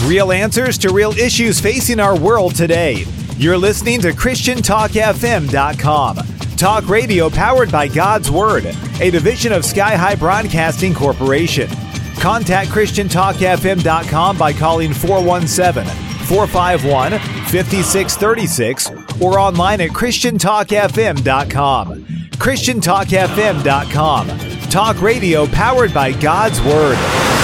Real answers to real issues facing our world today. You're listening to ChristianTalkFM.com. Talk radio powered by God's Word, a division of Sky High Broadcasting Corporation. Contact ChristianTalkFM.com by calling 417-451-5636 or online at ChristianTalkFM.com. ChristianTalkFM.com. Talk radio powered by God's Word.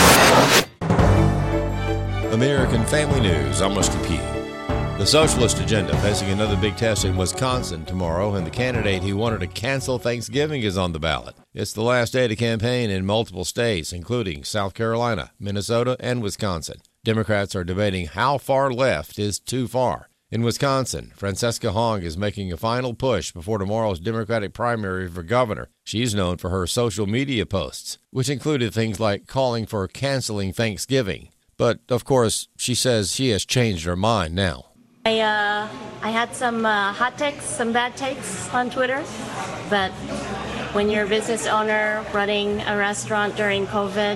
American Family News, I'm Rusty P. The socialist agenda facing another big test in Wisconsin tomorrow, and the candidate who wanted to cancel Thanksgiving is on the ballot. It's the last day to campaign in multiple states, including South Carolina, Minnesota, and Wisconsin. Democrats are debating how far left is too far. In Wisconsin, Francesca Hong is making a final push before tomorrow's Democratic primary for governor. She's known for her social media posts, which included things like calling for canceling Thanksgiving. But, of course, she says she has changed her mind now. I had some hot takes, some bad takes on Twitter, but when you're a business owner running a restaurant during COVID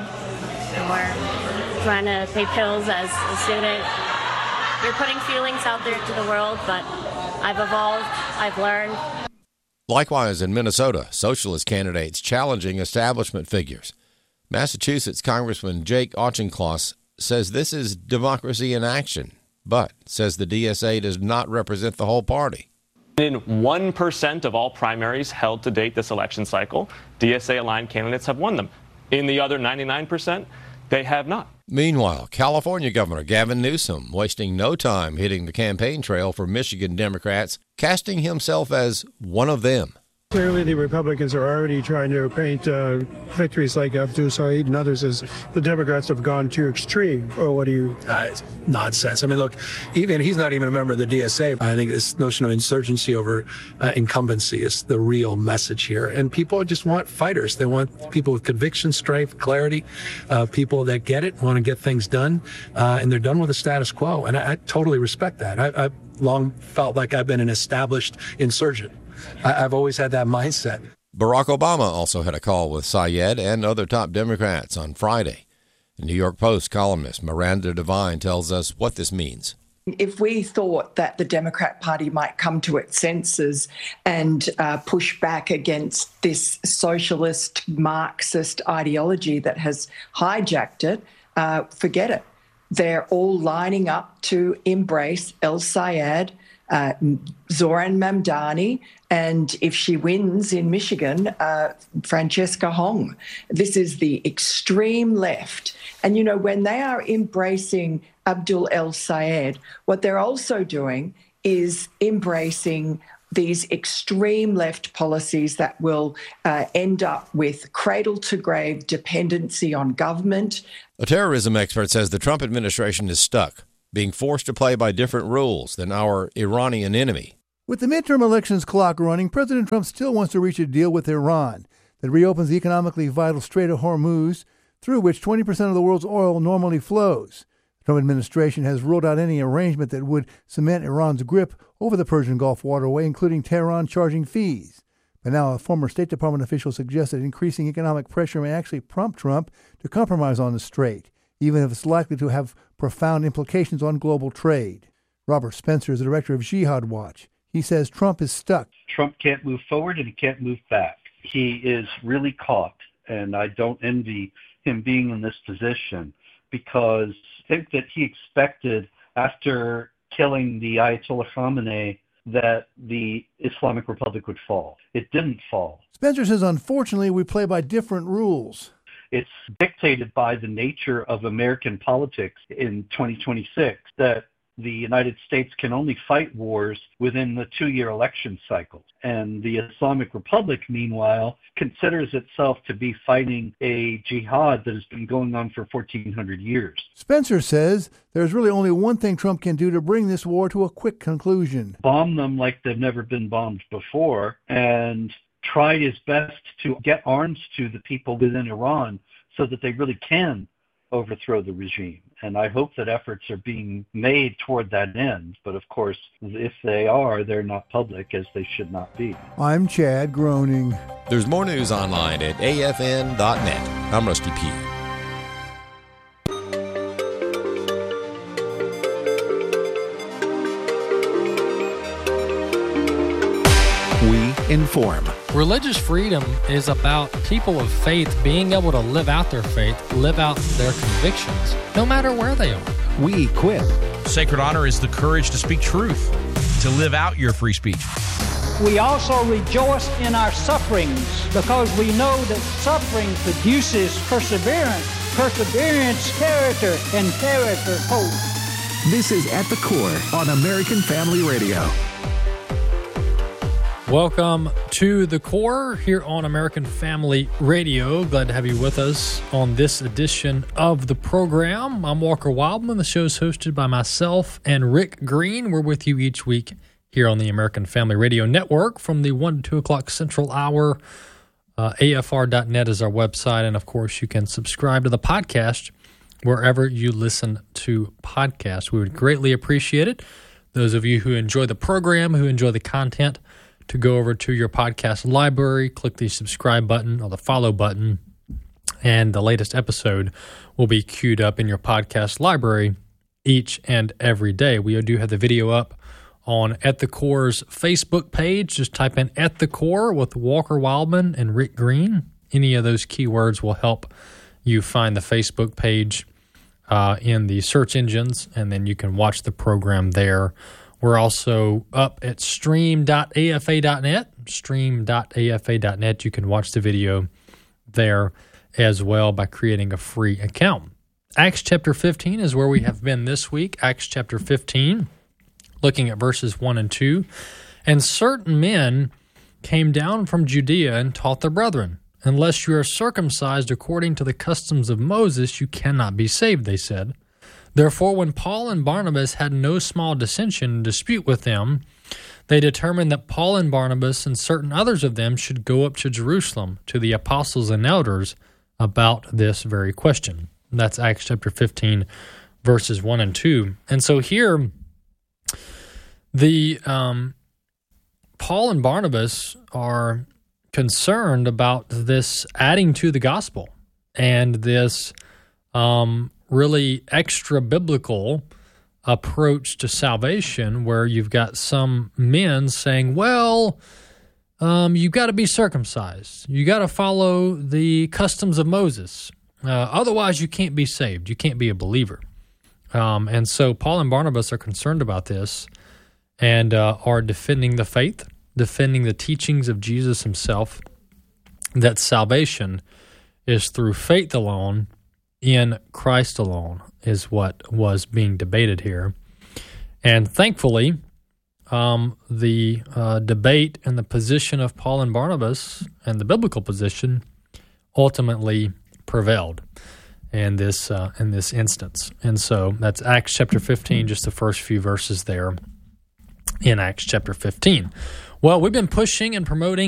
or trying to pay bills as a student, you're putting feelings out there to the world, but I've evolved, I've learned. Likewise, in Minnesota, socialist candidates challenging establishment figures. Massachusetts Congressman Jake Auchincloss says this is democracy in action, but says the DSA does not represent the whole party. In 1% of all primaries held to date this election cycle, DSA-aligned candidates have won them. In the other 99%, they have not. Meanwhile, California Governor Gavin Newsom wasting no time hitting the campaign trail for Michigan Democrats, casting himself as one of them. Clearly, the Republicans are already trying to paint victories like Abdul Saeed and others as the Democrats have gone too extreme. Or what do you? It's nonsense. I mean, look, even he's not even a member of the DSA. I think this notion of insurgency over incumbency is the real message here. And people just want fighters. They want people with conviction, strife, clarity, people that get it, want to get things done, and they're done with the status quo. And I totally respect that. I've long felt like I've been an established insurgent. I've always had that mindset. Barack Obama also had a call with Syed and other top Democrats on Friday. The New York Post columnist Miranda Devine tells us what this means. If we thought that the Democrat Party might come to its senses and push back against this socialist Marxist ideology that has hijacked it, forget it. They're all lining up to embrace El Sayed, Zoran Mamdani, and if she wins in Michigan, Francesca Hong. This is the extreme left. And, you know, when they are embracing Abdul El Sayed, what they're also doing is embracing these extreme left policies that will end up with cradle-to-grave dependency on government. A terrorism expert says the Trump administration is stuck, being forced to play by different rules than our Iranian enemy. With the midterm elections clock running, President Trump still wants to reach a deal with Iran that reopens the economically vital Strait of Hormuz, through which 20% of the world's oil normally flows. The Trump administration has ruled out any arrangement that would cement Iran's grip over the Persian Gulf waterway, including Tehran charging fees. But now a former State Department official suggests that increasing economic pressure may actually prompt Trump to compromise on the strait, even if it's likely to have profound implications on global trade. Robert Spencer is the director of Jihad Watch. He says Trump is stuck. Trump can't move forward and he can't move back. He is really caught, and I don't envy him being in this position, because I think that he expected, after killing the Ayatollah Khamenei, that the Islamic Republic would fall. It didn't fall. Spencer says, unfortunately, we play by different rules. It's dictated by the nature of American politics in 2026 that the United States can only fight wars within the 2-year election cycle. And the Islamic Republic, meanwhile, considers itself to be fighting a jihad that has been going on for 1,400 years. Spencer says there's really only one thing Trump can do to bring this war to a quick conclusion. Bomb them like they've never been bombed before, and try his best to get arms to the people within Iran so that they really can overthrow the regime. And I hope that efforts are being made toward that end. But of course, if they are, they're not public, as they should not be. I'm Chad Groening. There's more news online at afn.net. I'm Rusty P. inform. Religious freedom is about people of faith being able to live out their faith, live out their convictions, no matter where they are. We equip. Sacred honor is the courage to speak truth, to live out your free speech. We also rejoice in our sufferings because we know that suffering produces perseverance, perseverance, character, and character, hope. This is At the Core on American Family Radio. Welcome to The Core here on American Family Radio. Glad to have you with us on this edition of the program. I'm Walker Wildman. The show is hosted by myself and Rick Green. We're with you each week here on the American Family Radio Network from the 1 to 2 o'clock Central Hour. AFR.net is our website, and of course you can subscribe to the podcast wherever you listen to podcasts. We would greatly appreciate it. Those of you who enjoy the program, who enjoy the content, to go over to your podcast library, click the subscribe button or the follow button, and the latest episode will be queued up in your podcast library each and every day. We do have the video up on At the Core's Facebook page. Just type in At the Core with Walker Wildman and Rick Green. Any of those keywords will help you find the Facebook page in the search engines, and then you can watch the program there. We're also up at stream.afa.net, stream.afa.net. You can watch the video there as well by creating a free account. Acts chapter 15 is where we have been this week. Acts chapter 15. Looking at verses 1 and 2, and certain men came down from Judea and taught the brethren, unless you are circumcised according to the customs of Moses, you cannot be saved, they said. Therefore, when Paul and Barnabas had no small dissension and dispute with them, they determined that Paul and Barnabas and certain others of them should go up to Jerusalem to the apostles and elders about this very question. That's Acts chapter 15, verses 1 and 2. And so here, the Paul and Barnabas are concerned about this adding to the gospel and this really extra biblical approach to salvation, where you've got some men saying, well, you've got to be circumcised. You got to follow the customs of Moses. Otherwise, you can't be saved. You can't be a believer. And so Paul and Barnabas are concerned about this and are defending the faith, defending the teachings of Jesus himself, that salvation is through faith alone, in Christ alone, is what was being debated here. And thankfully, the debate and the position of Paul and Barnabas and the biblical position ultimately prevailed in this instance. And so that's Acts chapter 15, just the first few verses there in Acts chapter 15. Well, we've been pushing and promoting